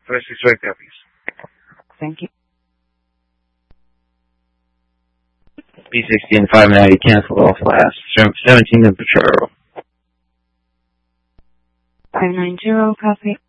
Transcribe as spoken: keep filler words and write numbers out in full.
First Detroit copies. Thank you. B sixty and five ninety, cancel all flash. seventeen in patrol. five nine zero, copy.